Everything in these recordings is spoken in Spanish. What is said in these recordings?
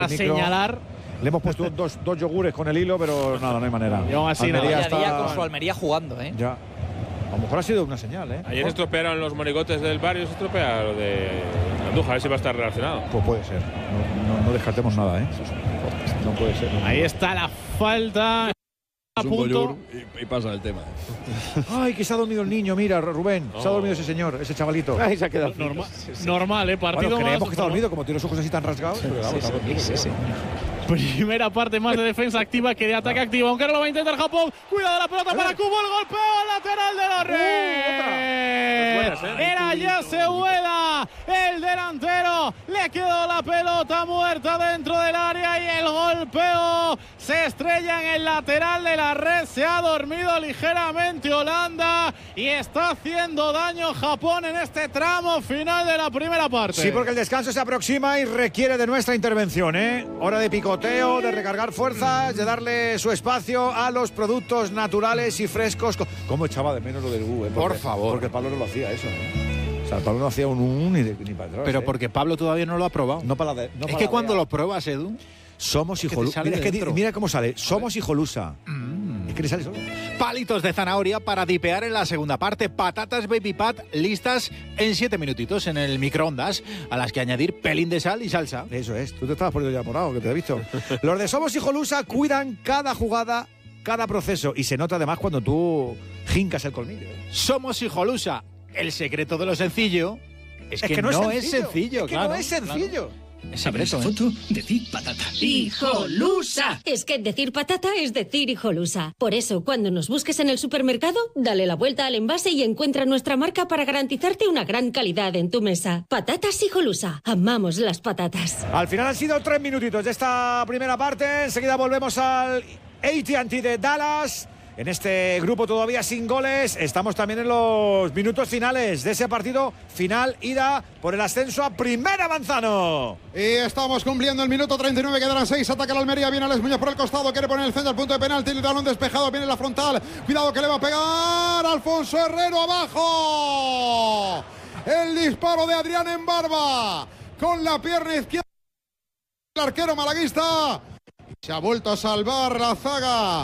A señalar. Le hemos puesto dos yogures con el hilo, pero nada, no hay manera. Y aún así Almería está con su Almería jugando, ¿eh? Ya. A lo mejor ha sido una señal, ¿eh? Ayer se estropearon los monigotes del barrio, se estropea lo de Andújar, a ver si va a estar relacionado. Pues puede ser. No descartemos nada, ¿eh? No puede ser. Ahí está la falta. A punto. Y pasa el tema. Ay, que se ha dormido el niño, mira, Rubén. Se ha dormido ese señor, ese chavalito. Ay, se ha quedado Normal, partido bueno, creemos más, que está dormido, como tiene los ojos así tan rasgados. Sí. Primera parte más de defensa activa que de ataque activo. Aunque no lo va a intentar Japón. Cuidado la pelota para Kubo. El golpeo al lateral de la red. Era Yase Ueda, el delantero. Le quedó la pelota muerta dentro del área y el golpeo se estrella en el lateral de la red. Se ha dormido ligeramente Holanda y está haciendo daño Japón en este tramo final de la primera parte. Sí, porque el descanso se aproxima y requiere de nuestra intervención, ¿eh? Hora de picoteo, de recargar fuerzas, de darle su espacio a los productos naturales y frescos. ¿Cómo echaba de menos lo del U, Por favor. Porque Pablo no lo hacía eso, ¿no? O sea, Pablo no hacía un ni para atrás. Pero porque Pablo todavía no lo ha probado. No para no es que cuando lo pruebas, Edu. Somos Hijolusa. Mira cómo sale. Somos Hijolusa. Es que le sale solo. Palitos de zanahoria para dipear en la segunda parte. Patatas Baby Pat listas en 7 minutitos en el microondas, a las que añadir pelín de sal y salsa. Eso es. Tú te estabas poniendo ya morado, que te he visto. Los de Somos Hijolusa cuidan cada jugada, cada proceso. Y se nota además cuando tú jincas el colmillo. Somos Hijolusa. El secreto de lo sencillo es que no es sencillo. Claro. No es sencillo. Claro. ¿Sabes esa foto? Decir patata. ¡Hijolusa! Es que decir patata es decir Hijolusa. Por eso, cuando nos busques en el supermercado, dale la vuelta al envase y encuentra nuestra marca para garantizarte una gran calidad en tu mesa. Patatas Hijolusa. Amamos las patatas. Al final han sido 3 minutitos de esta primera parte. Enseguida volvemos al AT&T de Dallas. En este grupo todavía sin goles, estamos también en los minutos finales de ese partido final, ida por el ascenso a Primera Manzano. Y estamos cumpliendo el minuto 39, quedarán 6, ataca la Almería, viene Alex Muñoz por el costado, quiere poner el centro al punto de penalti, el balón despejado, viene la frontal, cuidado que le va a pegar, Alfonso Herrero abajo, el disparo de Adrián Embarba, con la pierna izquierda, el arquero malaguista, se ha vuelto a salvar la zaga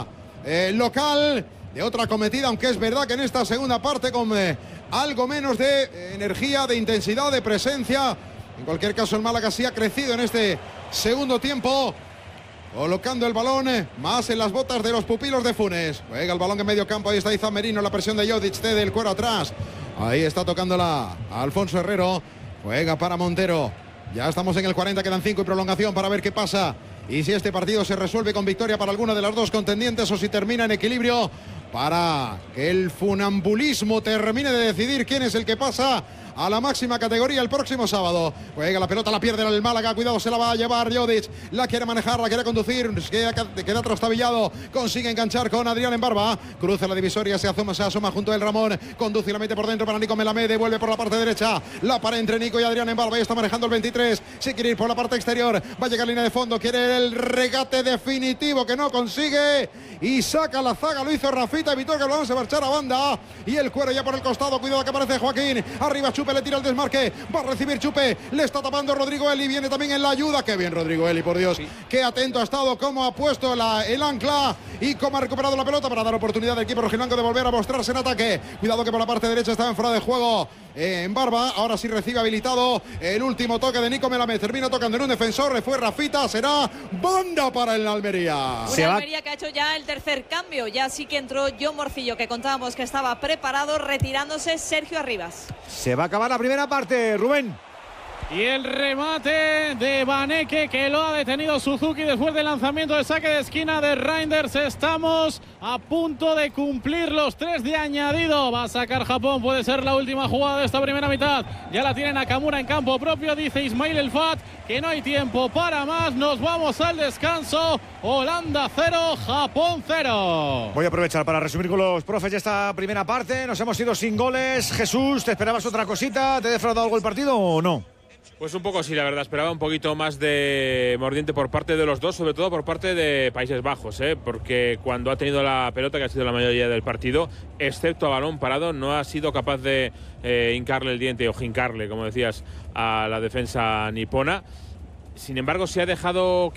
local de otra cometida, aunque es verdad que en esta segunda parte con algo menos de energía, de intensidad, de presencia. En cualquier caso el Málaga sí ha crecido en este segundo tiempo, colocando el balón más en las botas de los pupilos de Funes. Juega el balón en medio campo, ahí está Izan Merino, la presión de Jodic, cede el cuero atrás, ahí está tocándola Alfonso Herrero, juega para Montero. Ya estamos en el 40, quedan 5 y prolongación para ver qué pasa y si este partido se resuelve con victoria para alguna de las dos contendientes o si termina en equilibrio, para que el funambulismo termine de decidir quién es el que pasa a la máxima categoría el próximo sábado. Juega la pelota, la pierde el Málaga, cuidado, se la va a llevar Jodic, la quiere manejar, la quiere conducir, queda trastabillado, consigue enganchar con Adrián Embarba, cruza la divisoria, se asoma junto a él Ramón, conduce y la mete por dentro para Nico Melamé, devuelve por la parte derecha, la para entre Nico y Adrián Embarba, y está manejando el 23, se quiere ir por la parte exterior, va a llegar línea de fondo, quiere el regate definitivo que no consigue, y saca la zaga, lo hizo Rafita, evitó que el balón se marchara a banda, y el cuero ya por el costado, cuidado que aparece Joaquín, arriba Chupe, le tira el desmarque, va a recibir Chupe, le está tapando Rodrigo Eli, viene también en la ayuda, qué bien Rodrigo Eli, por Dios, sí. Qué atento ha estado, cómo ha puesto el ancla y cómo ha recuperado la pelota para dar oportunidad al equipo rojiblanco de volver a mostrarse en ataque, cuidado que por la parte derecha estaba en fuera de juego en Barba, ahora sí recibe habilitado el último toque de Nico Melamé, termina tocando en un defensor, fue Rafita, será banda para el Almería. Una Almería que ha hecho ya el tercer cambio, ya sí que entró John Morcillo, que contábamos que estaba preparado, retirándose Sergio Arribas. Se va a acabar la primera parte, Rubén. Y el remate de Baneke, que lo ha detenido Suzuki después del lanzamiento de saque de esquina de Reinders. Estamos a punto de cumplir los 3 de añadido. Va a sacar Japón, puede ser la última jugada de esta primera mitad. Ya la tiene Nakamura en campo propio, dice Ismail El Fat, que no hay tiempo para más. Nos vamos al descanso. Holanda 0, Japón 0. Voy a aprovechar para resumir con los profes de esta primera parte. Nos hemos ido sin goles. Jesús, ¿te esperabas otra cosita? ¿Te ha defraudado algo el partido o no? Pues un poco sí, la verdad. Esperaba un poquito más de mordiente por parte de los dos, sobre todo por parte de Países Bajos, porque cuando ha tenido la pelota, que ha sido la mayoría del partido, excepto a balón parado, no ha sido capaz de hincarle el diente o jincarle, como decías, a la defensa nipona. sin embargo, se ha dejado